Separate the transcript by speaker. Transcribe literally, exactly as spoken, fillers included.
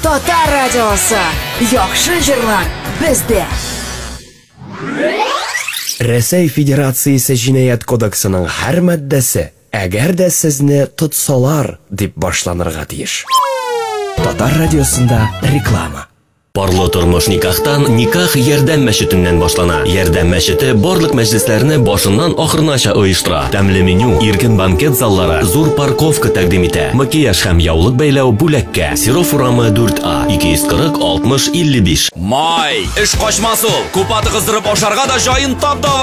Speaker 1: Татар радиосы. Яхшы җырлар бездә.
Speaker 2: Рәсәй Федерациясе Җинаять кодексының һәр маддәсе әгәр дә сезне тотсалар дип башланырга тиеш. Татар радиосында реклама.
Speaker 3: Парлы тормыш никахтан никах ярдәм мәчетеннән башлана. Ярдәм мәчете барлык мәҗлесләрне башыннан ахырынача оештыра. Тәмле меню, иркен банкет заллары, зур парковка тәкъдим итә. Макияж һәм яулык бәйләү бүләккә. Серов урамы дүрт А, ике йөз кырык алтмыш илле биш.
Speaker 4: Май, эш качмас ул. Купаты кыздырып ашарга да җаен тап давай.